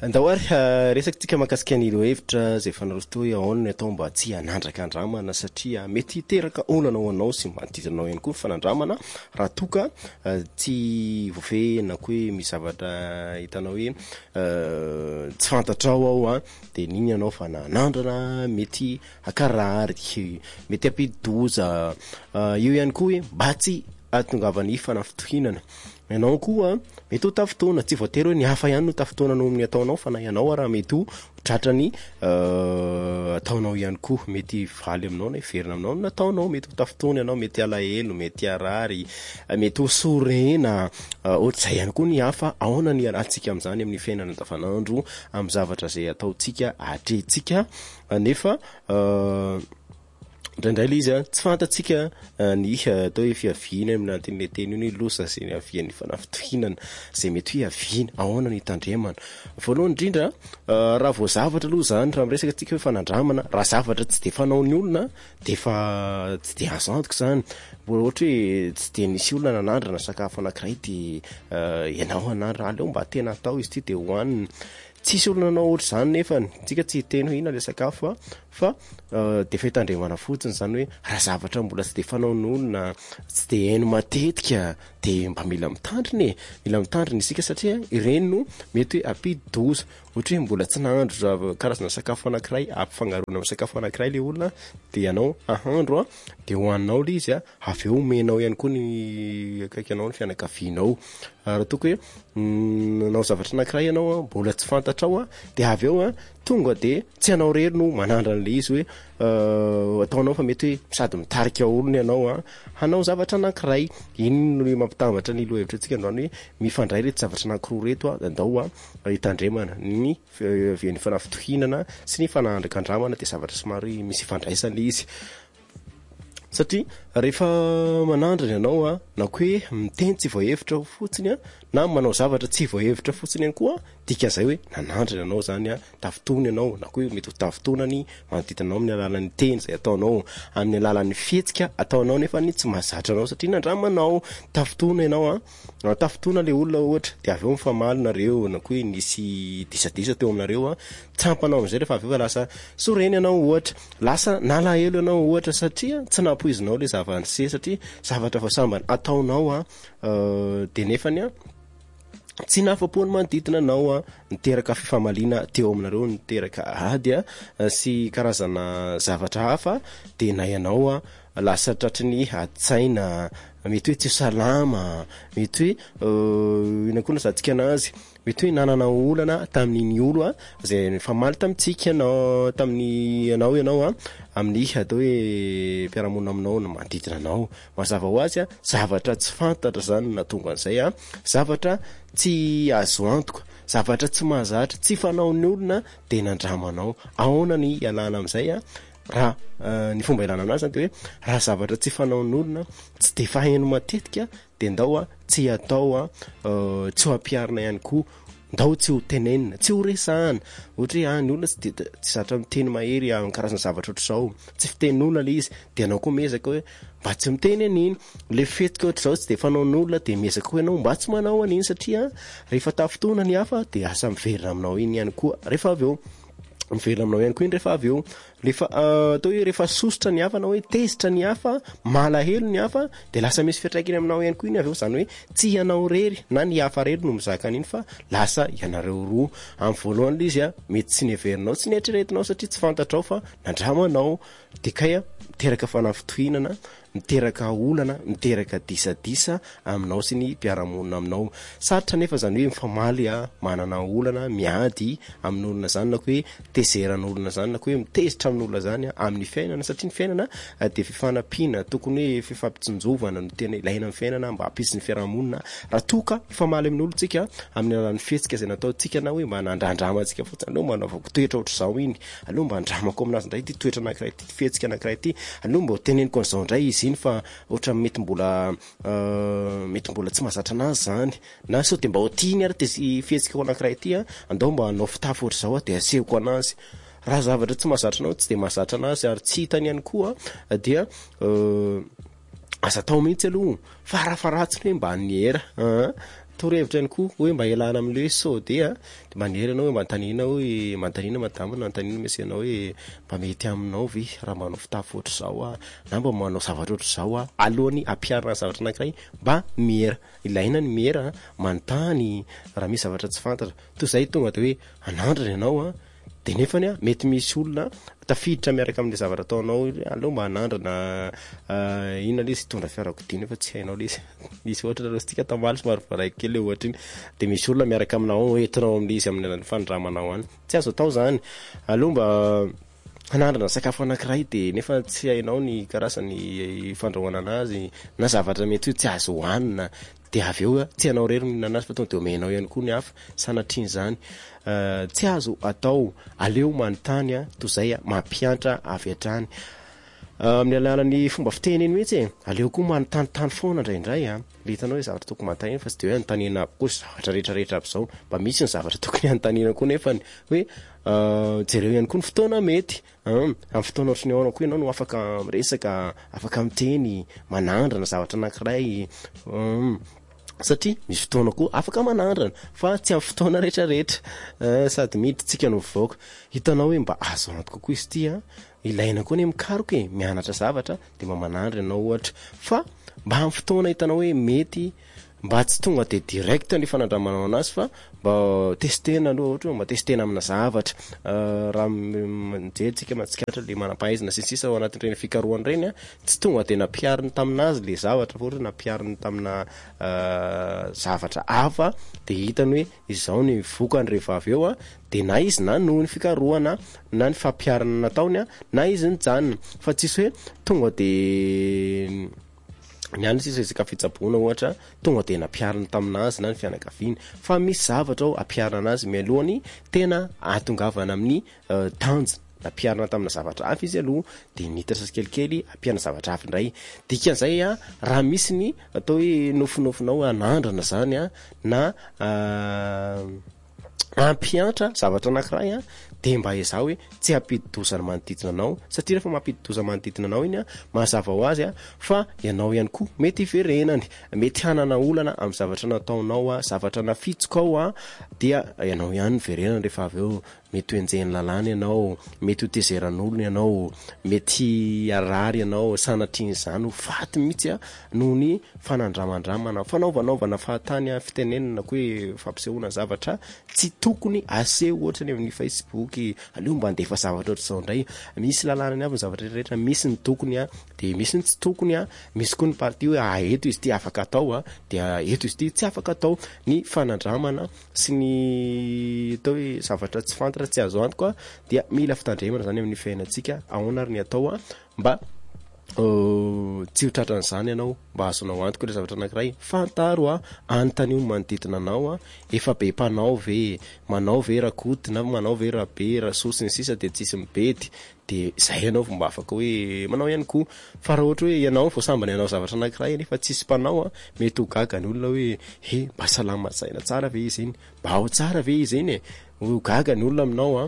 Andao ary resakitsika mahakasika ny hevitra zay fanarosto ahoana ny atao mba tsy hanandraka andramana satria mety hiteraka olana ho anao sy manodidinao ihany koa ny fanandramana raha toka tsy voafehina koa hoe misy zavatra hitanao hoe tsy fantatrao ao de n'iny ianao fa nanandrana mety akarary mety ampidoza io ihany koa hoe mba tsy atongavany fanafitohinana ianao koa mety ho tafitona tsy voatery hoe ny hafa ihany no tafitona no amin'ny ataonao fa na ianao raha mety ho tratrany ataonao ihany koa mety valy aminao na iverina aminao na ataonao mety ho tafitona ianao mety alahelo mety arary mety ho sorena ohatr'izay ihany koa ny hafa ahoana ny arantsika amin'izany amin'ny fiainana andavanandro amin'ny zavatra zay ataontsika atrehintsika nefa indraindray le izy tsy fantatsika ny atao hoe fiaviana amin'ny antin'le teny io ny losa zay ny avian'ny fanafitohinana zay mety hoe aviana ahoana ny tandremana voalohany indrindra raha vao zavatra aloha zany raha miresaka atsika hoe fanandramana raha zavatra tsy de fanao ny olona de fa tsy de azo antoka zany ohatra hoe tsy de nisy olona nanandrana sakafo anankiray de ianao anandra aleo mba tena atao izy ty de hoanina tsisy olona nanao ohatr' zany nefa tsika tsy hiteny hoe ina le sakafo fa de fa hitandremana fotsiny zany hoe raha zavatra mbola tsy de fanaon'olona tsy de haino matetika de mba mila mitandriny isika satria ireny no mety hoe ampidi-doza ohatra hoe mbola tsy nahandro karazana sakafo anankiray ampifangaroana amin'ny sakafo anankiray le olona de ianao ahandro de hoaninao le izy avy eo omenao ihany koa ny akaiky anao ny fianakavianao raha toka hoe nanao zavatra anankiray ianao mbola tsy fantatrao de avy eo tonga de tsy anao rery no manandrana le izy hoe ataonao fa mety hoe sady mitarika olona ianao hanao zavatra anankiray iny no mampitambatra ny lohevitrantsika androany hoe mifandray reto zavatra anankiroa reto andao hitandremana ny vian'ny fanafitohinana sy ny fanandraka andramana de zavatra somary misy ifandraisana le izy satria rehefa manandrana ianao na koa hoe miteny tsy voahevitra fotsiny na manao zavatra tsy voahevitra fotsiny ihany koa dikan'izay hoe nanandrana ianao zany tafitona ianao na koa hoe mety ho tafitonany manodidinao amin'ny alalan'ny teny zay ataonao amin'ny alalan'ny fihetsika ataonao nefa ny tsy mahazatra anao satria nandramanao tafitona ianao tafitona le olona ohatra de avy eo mifamalinareo na koa hoe nisy disadisa teo aminareo tsampanao amin'izay rehefa avy eo lasa soreny ianao ohatra lasa nalahelo ianao ohatra satria tsy nampoizinao le zava-niseho satria zavatra voasambana ataonao de nefany tsy nafapoany manodidina anao niteraka fifamalina teo aminareo niteraka ady sy karazana zavatra hafa de na ianao lasa tratry atsaina mety hoe tsy salama mety hoe ina koa nazatsika anazy mety hoe nanana olana tamin'iny olo zay famaly tamitsika ianao tamin'ny ianao amin'ny atao hoe mpiaramonina aminao na manodidina anao mazava ho azy zavatra tsy fantatra zany na tonga an'izay zavatra tsy azo antoka zavatra tsy mahazatra tsy fanaon'ny olona de nandramanao ahoana ny ialana amin'izay raha ny fomba ilana aminazy de hoe raha zavatra tsy fanaon'ny olona tsy de fahaino matetika de ndao tsy atao tsy ho ampiarina ihany koa ndao tsy ho tenenina tsy ho resahana ohatra hoe ny olona tsy de tsy zatra miteny mahery karazana zavatra ohatr'izao tsy fitenin'olona le izy de anao koa miezaka hoe mba tsy miteny an'iny le fetika ohatr'izao tsy de fanaon'ny olona de miezaka koa ianao mba tsy manao an'iny satria rehefa tafitona ny hafa de asa miverina aminao iny ihany koa rehefa avy eo miverina aminao ihany koa iny rehefa avy eo rehefa atao hoe rehefa sosotra ny hafa na hoe tezitra ny hafa malahelo ny hafa de lasa misy fiatraikany aminao ihany koa iny avy eo zany hoe tsy ianao rery na ny hafa rery no mizaka an'iny fa lasa ianareo roa amin'ny voalohany le izy mety tsy niaverinao tsy nieritreretinao satria tsy fantatrao fa nandramanao de kay miteraka fanafitohinana miteraka olana miteraka disadisa aminao sy ny mpiaramonina aminao sarotra nefa zany hoe mifamaly manana olana miady amin'olona zany na koa hoe tezeran'olona zany na koa hoe mitezitra amin'olona zany amin'ny fiainana satria ny fiainana de fifanampiana tokony hoe fifampitsinjovana no tena ilaina amin'ny fiainana mba hampisy ny fiarahamonina raha toka mifamaly amin'olotsika amin'ny alalan'ny fihetsika zay nataontsika na hoe mba nandradramantsika fotsiny aleo mba navaoko toetra ohatr'izao iny aleo mba andramako aminazy indray ty toetra anankiray ty fihetsika anankiray ty aleo mba teneniko an'izao indray izy iny fa ohatra mety mbola tsy mahazatra anazy zany na sao de mba ho tiany ary de fihetsika anankiray ty andao mba hanao fitafy ohatr'izao de asehoko anazy raha zavatra tsy mahazatra anao tsy de mahazatra anazy ary tsy hitany ihany koa dia aza tao mihitsy aloha farafaratsiny hoe mba niera torohevitra ihany koa hoe mba ialana amin'le sode de manery anao hoe mantanina hoe mantanina madamina mantanina mesianao hoe mba mety aminao ve raha manao fitafy ohatr' zao na mba manao zavatra ohatr' zao alohany ampiarina zavatra anankiray mba miera ilaina ny miera manontany raha misy zavatra tsy fantatra toy izay tonga de hoe anandrana ianao de nefany mety misy olona tafiditra miaraka amin'le zavatra ataonao aleo mba anandrana inona le izy hitondra fiarakodia nefa tsy hainao le izy misy ohatra rastika tambaly somary varaiky kely ohatra iny de misy olona miaraka aminao entinao amin'le izy amin'ny fandramanao any tsy azo atao zany aleo mba anandrana sakafo anankiray de nefa tsy hainao ny karazany fandrahoana anazy na zavatra mety hoe tsy azo hohanina de avy eo tsy hanao rery mihinana azy fa tonga de omenao ihany koa ny hafa sanatriany zany tsy azo atao aleo manontany toy izay mampiantra avy hatrany amin'ny alalan'ny fomba fiteny iny mihitsy aleo koa manontanytany foana indraindray le hitanao hoe zavatra tokony manontany fa tsy de hoe anontaniana aby koa zavatra rehetrarehetra aby zao mba misy ny zavatra tokony anontaniana koa nefany hoe jereo ihany koa ny fotoana mety amin'ny fotoana ohatrany ao koa ianao no afaka miresaka afaka miteny manandrana zavatra anankiray satria misy fotoana koa afaka manandrana fa tsy amin'ny fotoana rehetrarehetra sady miditsika no mivoaka hitanao hoe mba azo anto kokoa izy ity ilaina koa ny mikaroka mianatra zavatra de mba manandra ianao ohatra fa mba amin'ny fotoana hitanao hoe mety mba tsy tonga de direct ny fanandramanao anazy fa mba testena aloha ohatra mba testena amina zavatra raha mijerytsika matsikatra le manam-pahaizana sisisa ao anatin'ireny fikarohany reny tsy tonga de nampiariny taminazy le zavatra fa ohatra nampiariny tamina zavatra hafa de hitany hoe izao ny vokany rehefa avy eo de na izy na noho ny fikarohana na ny fampiarana nataony na izy ny janona fa tsisy hoe tonga de niany sisa izaka fitsaboana ohatra tonga de nampiariny taminazy na ny fianakaviany fa misy zavatra ao ampiarana azy mialohany tena atongavana amin'ny tanjy nampiarina tamina zavatra hafa izy aloha de nitatra kelikely ampiarina zavatra hafa indray dikan'izay raha misy ny atao hoe nofinofinao anandrana zany na ampiantra zavatra anankiray de mba izao hoe tsy hampididozana manodidina anao satria rehefa mampididoza manodidina anao iny mazava ho azy fa ianao ihany koa mety iverenany mety hanana olana amin'ny zavatra nataonao zavatra nafitsika ao dia ianao ihany verenany rehefa avy eo mety hoenjeny lalàna ianao mety ho tezeran'olona ianao mety arary ianao sanatrian'izany ho faty mihitsy noho ny fanandramandramana fanaovanaovana fahatany fitenenana koa hoe fampisehoana zavatra tsy tokony aseho ohatra ny amin'ny Facebook aleo mba andefa zavatra ohatr'izao indray misy lalàna ny avy ny zavatra rehetra misy ny tokony de misy ny tsy tokony misy koa ny parti hoe eto izy ity afaka atao de eto izy ity tsy afaka atao ny fanandramana sy ny atao hoe zavatra tsy fantatra tsy azo antoka dia mila fitandremana zany amin'ny fiainantsika ahoana ary ny atao mba tsy ho tratran'izany ianao mba azonao antoka le zavatra anankiray fantaro antanio manodidina anao efa be mpanao ve manao ve rakoty na manao ve rabe rasosy ny sisa de tsisy mibety de zay ianao fomba afaka hoe manao ihany koa fa raha ohatra hoe ianao voasambany ianao zavatra anankiray nefa tsisy mpanao mety ho gaga ny olona hoe mba salama saina tsara ve izy iny mba ao tsara ve izy iny ho gaga ny olona aminao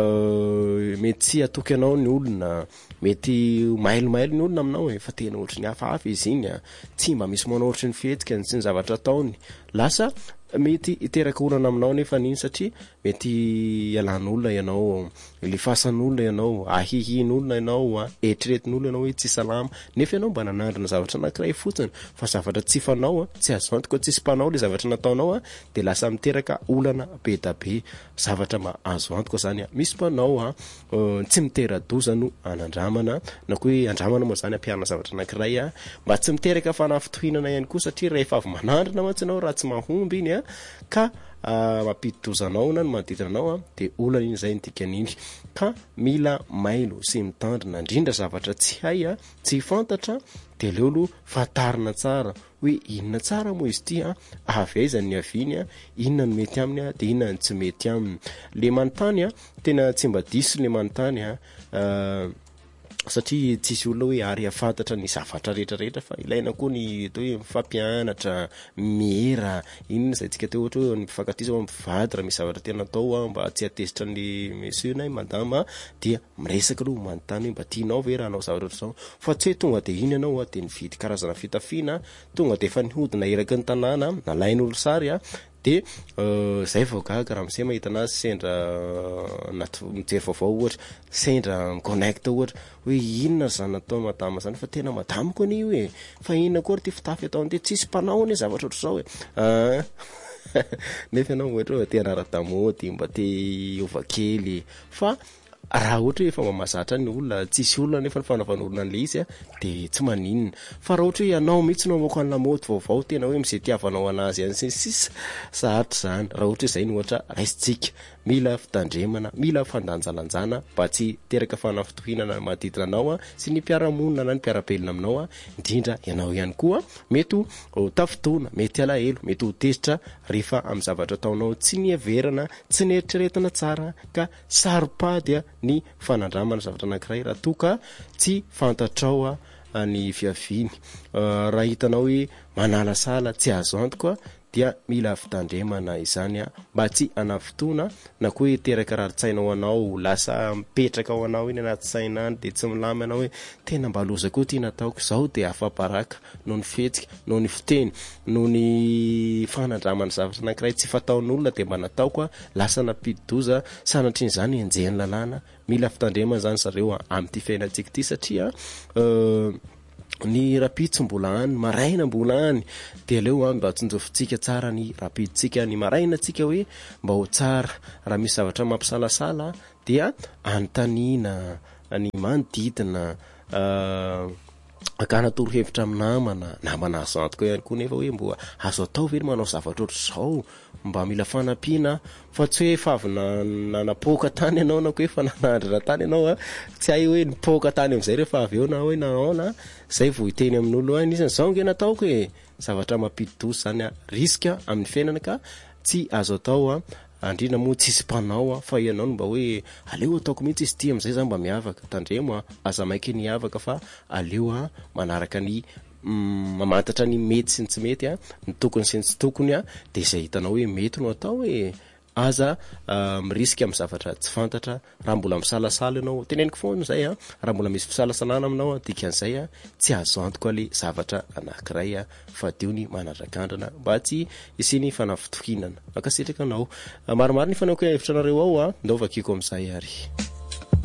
mety tsy atoky anao ny olona mety mailomailo ny olona aminao fa tena ohatry ny hafahafa izy iny tsy mba misy manao ohatry ny fihetsika sy ny zavatra ataony lasa mety iteraka olana aminao nefa niny satria mety ialan'olona ianao lifasan'olona ianao ahihin'olona ianao eritreretin'olona ianao hoe tsy salama nefa ianao mba nanandrina zavatra anankiray fotsiny fa zavatra tsy fanao tsy azo antoka tsisy mpanao le zavatra nataonao de lasa miteraka olana be da be zavatra ma azo antoka zany misy mpanao tsy mitera-doza no anandramana na koa hoe andramana moa zany ampiarina zavatra anankiray mba tsy miteraka fanafitohinana ihany koa satria rehefa avy manandrina mantsy ianao raha tsy mahomby iny ka mampididozanao na ny manodidina anao de olana iny zay nydikan'iny ka mila mailo sy mitandrina indrindra zavatra tsy hay tsy fantatra de leolo fantarina tsara hoe inona tsara moa izy ity avy aiza ny aviny inona ny mety aminy de inona ny tsy mety aminy le manontany tena tsy mba diso le manontany satria tsisy olona hoe ary afantatra ny zavatra rehetrarehetra fa ilaina koa ny atao hoe mifampianatra mihera inona zay tsika teo ohatra hoe mifankatisa mivady raha misy zavatra tena atao mba tsy atezitra ny monsieur na madama dia miresaka aloha manontany hoe mba tianao ve raha anao zavatra ohatr'izao fa tsy hoe tonga de iny ianao de nividy karazana fitafiana tonga de efa nihodina eraky ny tanàna nalain'olo sary de zay vao gaga raha misy mahita anazy sendra mijery vaovao ohatra sendra miconnecte ohatra hoe inona zany natao madama zany fa tena madama koa anio hoe fa inona koa ty fitafy atao an'ity tsisy mpanao anie zavatra ohatr'izao hoe nefa ianao ohatra hoe te hanara-damody mba te ova kely fa raha ohatra hoe efa mamazatra ny olona tsisy olona nefa fanaovan'olona an'le izy de tsy maninona fa raha ohatra hoe ianao mihitsy no moko an'la mody vaovao tena hoe mizay tiavanao anazy any sisa sahatry zany raha ohatra hoe zay ny ohatra raisitsika mila fitandremana mila fandanjalanjana mba tsy teraka fanafitohinana manodidina anao sy ny mpiaramonina na ny mpiarabelona aminao indrindra ianao ihany koa mety ho tafitona mety alahelo mety ho tezitra rehefa amin'ny zavatra ataonao tsy nieverana tsy nieritreretina tsara ka saropady ny fanandramana zavatra anankiray raha toka tsy fantatrao ny fiaviany raha hitanao hoe manalasala tsy azo antoka dia mila fitandremana izany mba tsy anafitona na koa hoe teraka raritsainao anao lasa mipetraka ao anao iny anaty sainany de tsy milamy anao hoe tena mba loza koa ty nataoko zao de afaparaka no ny fetsika no ny fiteny no ny fanandramana zavatra anankiray tsy fataon'olona de mba nataoko lasa nampidi-doza sanatr'izany enjehany lalàna mila fitandremana zany zareo amin'ity fiainantsika ity satria ny rapitsy mbola any maraina mbola any de aleo mba tsinjofintsika tsara ny rapiditsika ny maraina tsika hoe mba ho tsara raha misy zavatra mampisalasala dia antanina ny manodidina akana toro-hevitra amin'ny namana azo antoka ihany koa nefa hoe mbo azo atao ve manao zavatra ohatr'izao mba mila fanampiana fa tsy hoe favina nanapoka tany ianao na koa hoe fa nanandrana tany ianao tsy hay hoe nipoka tany amin'izay rehefa avy eo na hoe naona zay vao hiteny amin'olo any izy zao nge nataoko hoe zavatra mampidi-doza zany riska amin'ny fiainana ka tsy azo atao andrina moa tsisy mpanao fa ianao no mba hoe aleo ataoko mihitsy izy ty am'izay zany mba miavaka tandremo aza maiky niavaka fa aleo manaraka ny mamantatra ny mety sy ny tsy mety ny tokony sy ny tsy tokony de zay hitanao hoe mety no atao hoe aza miriska amin'ny zavatra tsy fantatra raha mbola misalasala ianao teneniko foana zay raha mbola misy fisalasalana aminao dikan'izay tsy azo antoka le zavatra anankiray fa deo ny manarakandrana mba tsy isiny fanafitohinana makasitraka anao maromaro ny fanaoko hevitra anareo ao ndao vakiko amin'izay ary